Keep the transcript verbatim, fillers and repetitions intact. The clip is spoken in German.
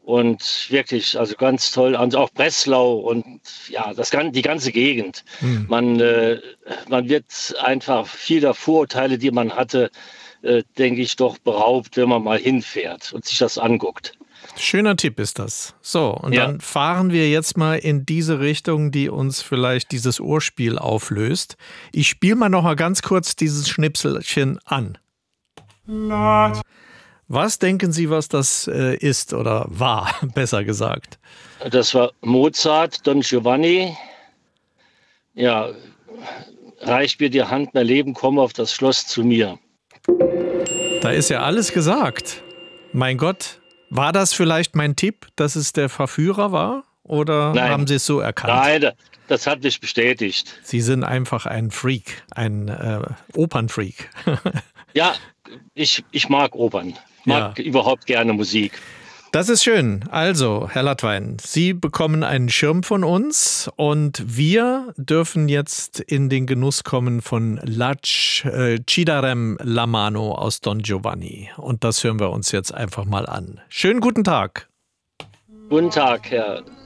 Und wirklich, also ganz toll. Und auch Breslau und ja, das, gan- die ganze Gegend. Hm. Man, äh, man wird einfach vieler Vorurteile, die man hatte, äh, denke ich, doch beraubt, wenn man mal hinfährt und sich das anguckt. Schöner Tipp ist das. So, und Ja, dann fahren wir jetzt mal in diese Richtung, die uns vielleicht dieses Ohrspiel auflöst. Ich spiele mal noch mal ganz kurz dieses Schnipselchen an. Was denken Sie, was das äh, ist oder war, besser gesagt? das war Mozart, Don Giovanni. Ja, reich mir die Hand, mein Leben, komm auf das Schloss zu mir. Da ist ja alles gesagt. Mein Gott, war das vielleicht mein Tipp, dass es der Verführer war? Oder haben Nein, Sie es so erkannt? nein, das hat mich bestätigt. Sie sind einfach ein Freak, ein äh, Opernfreak. Ja, ich, ich mag Opern, Ja. mag überhaupt gerne Musik. Das ist schön. Also, Herr Latwein, Sie bekommen einen Schirm von uns und wir dürfen jetzt in den Genuss kommen von La Ci- äh, Cidarem la Mano aus Don Giovanni. Und das hören wir uns jetzt einfach mal an. Schönen guten Tag. Guten Tag, Herr